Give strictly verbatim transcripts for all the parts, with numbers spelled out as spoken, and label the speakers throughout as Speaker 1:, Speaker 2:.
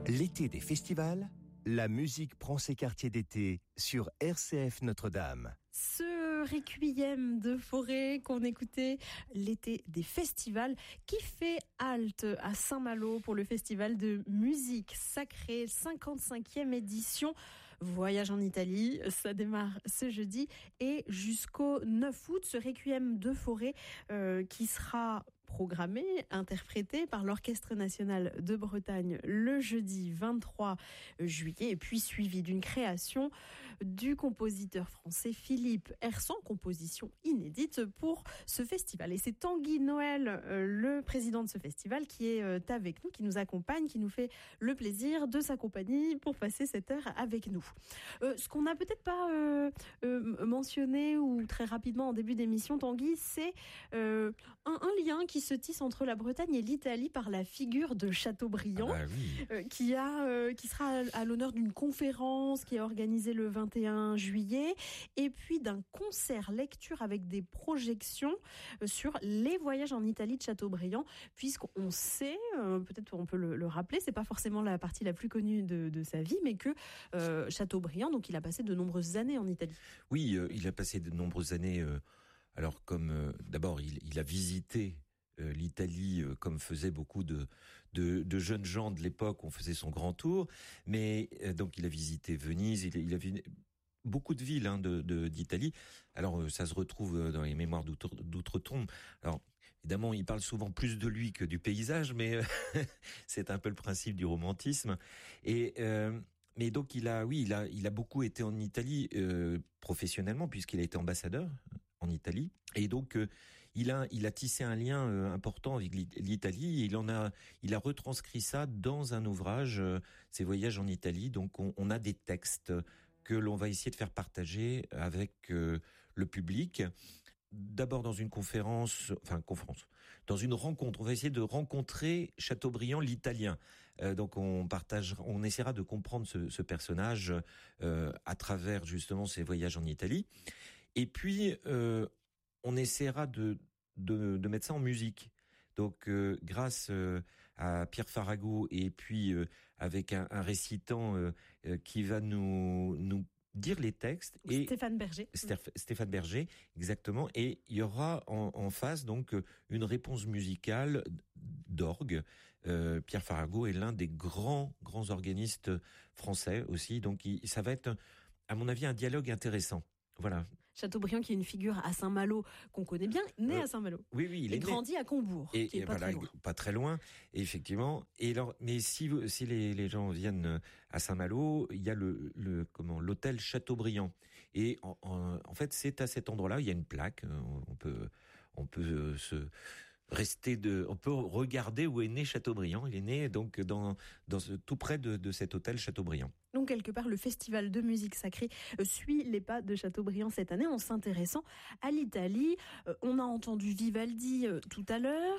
Speaker 1: L'été des festivals, la musique prend ses quartiers d'été sur R C F Notre-Dame.
Speaker 2: Ce requiem de Fauré qu'on écoutait l'été des festivals qui fait halte à Saint-Malo pour le festival de musique sacrée, cinquante-cinquième édition. Voyage en Italie, ça démarre ce jeudi et jusqu'au neuf août. Ce requiem de Fauré euh, qui sera programmé, interprété par l'Orchestre national de Bretagne le jeudi vingt-trois juillet et puis suivi d'une création du compositeur français Philippe Hersan, composition inédite pour ce festival. Et c'est Tanguy Noël, euh, le président de ce festival, qui est euh, avec nous, qui nous accompagne, qui nous fait le plaisir de s'accompagner pour passer cette heure avec nous. Euh, ce qu'on n'a peut-être pas euh, euh, mentionné ou très rapidement en début d'émission, Tanguy, c'est euh, un, un lien qui se tisse entre la Bretagne et l'Italie par la figure de Chateaubriand,
Speaker 3: ah bah oui.
Speaker 2: euh, qui, a, euh, qui sera à, à l'honneur d'une conférence qui est organisée le vingt et un juillet, et puis d'un concert lecture avec des projections sur les voyages en Italie de Chateaubriand, puisqu'on sait, euh, peut-être on peut le, le rappeler, c'est pas forcément la partie la plus connue de, de sa vie, mais que euh, Chateaubriand, donc il a passé de nombreuses années en Italie.
Speaker 3: Oui, euh, il a passé de nombreuses années. Euh, alors comme euh, d'abord il, il a visité euh, l'Italie euh, comme faisaient beaucoup de, de de jeunes gens de l'époque. On faisait son grand tour, mais euh, donc il a visité Venise, il, il a vu beaucoup de villes hein, de, de d'Italie. Alors euh, ça se retrouve dans les mémoires d'outre, d'outre-tombe. Alors évidemment, il parle souvent plus de lui que du paysage, mais euh, c'est un peu le principe du romantisme. Et euh, mais donc il a, oui, il a, il a beaucoup été en Italie euh, professionnellement puisqu'il a été ambassadeur en Italie. Et donc euh, il a, il a tissé un lien euh, important avec l'Italie. Et il en a, il a retranscrit ça dans un ouvrage, euh, ses voyages en Italie. Donc on, on a des textes que l'on va essayer de faire partager avec euh, le public. D'abord dans une conférence, enfin conférence, dans une rencontre. On va essayer de rencontrer Chateaubriand, l'italien. Euh, donc on partage, on essaiera de comprendre ce, ce personnage euh, à travers justement ses voyages en Italie. Et puis euh, on essaiera de, de de mettre ça en musique. Donc, euh, grâce euh, à Pierre Farago et puis euh, avec un, un récitant euh, euh, qui va nous nous dire les textes et
Speaker 2: Stéphane Berger.
Speaker 3: Stéph- Stéphane Berger, exactement. Et il y aura en, en face donc une réponse musicale d'orgue. Euh, Pierre Farago est l'un des grands grands organistes français aussi. Donc, il, ça va être, à mon avis, un dialogue intéressant. Voilà.
Speaker 2: Chateaubriand qui est une figure à Saint-Malo qu'on connaît bien, né
Speaker 3: euh,
Speaker 2: à Saint-Malo.
Speaker 3: Oui, oui, il
Speaker 2: et
Speaker 3: est
Speaker 2: grandi
Speaker 3: né.
Speaker 2: à Combourg,
Speaker 3: et,
Speaker 2: qui est
Speaker 3: et
Speaker 2: pas
Speaker 3: voilà,
Speaker 2: très loin.
Speaker 3: Pas très loin, effectivement. Et alors, mais si vous, si les, les gens viennent à Saint-Malo, il y a le, le comment, l'hôtel Chateaubriand. Et en, en, en fait, c'est à cet endroit-là, il y a une plaque. On peut, on peut se rester de, on peut regarder où est né Chateaubriand. Il est né donc dans, dans ce, tout près de, de cet hôtel Chateaubriand.
Speaker 2: Donc, quelque part, le festival de musique sacrée suit les pas de Chateaubriand cette année en s'intéressant à l'Italie. On a entendu Vivaldi tout à l'heure,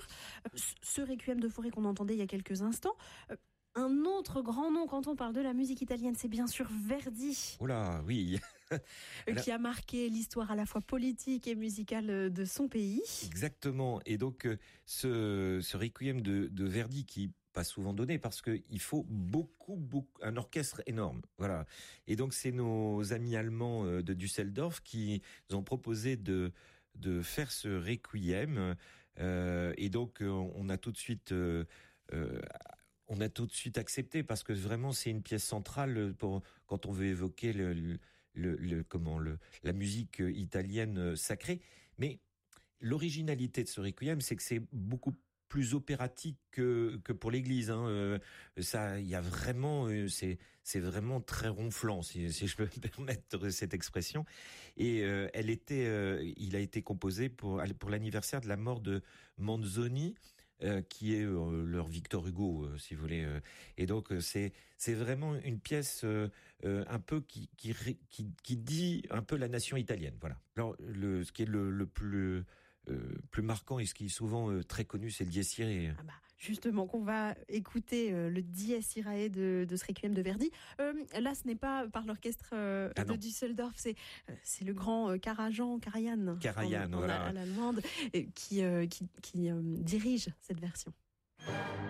Speaker 2: ce requiem de Fauré qu'on entendait il y a quelques instants. Un autre grand nom quand on parle de la musique italienne, c'est bien sûr Verdi.
Speaker 3: Oh là, oui.
Speaker 2: Alors, qui a marqué l'histoire à la fois politique et musicale de son pays.
Speaker 3: Exactement. Et donc, ce, ce requiem de, de Verdi qui pas souvent donné parce que il faut beaucoup, beaucoup, un orchestre énorme. Voilà. Et donc, c'est nos amis allemands de Düsseldorf qui nous ont proposé de, de faire ce requiem. Euh, et donc, on a tout de suite, euh, euh, on a tout de suite accepté parce que vraiment, c'est une pièce centrale pour, quand on veut évoquer le, le, le, le comment, le, la musique italienne sacrée. Mais l'originalité de ce requiem, c'est que c'est beaucoup plus opératique que que pour l'église hein. Euh, ça il y a vraiment euh, c'est c'est vraiment très ronflant si si je peux me permettre cette expression et euh, elle était euh, il a été composé pour pour l'anniversaire de la mort de Manzoni euh, qui est euh, leur Victor Hugo euh, si vous voulez euh. Et donc euh, c'est c'est vraiment une pièce euh, euh, un peu qui qui qui qui dit un peu la nation italienne. Voilà. Alors le ce qui est le le plus Euh, plus marquant et ce qui est souvent euh, très connu, c'est le Dies Irae.
Speaker 2: Ah bah, justement, qu'on va écouter euh, le Dies Irae de, de ce requiem de Verdi. Euh, là, ce n'est pas par l'orchestre euh, ah de non. Düsseldorf, c'est euh, c'est le grand euh, Karajan, Karajan,
Speaker 3: Karajan,
Speaker 2: en, en,
Speaker 3: voilà.
Speaker 2: à l'allemande, euh, qui euh, qui, qui euh, dirige cette version.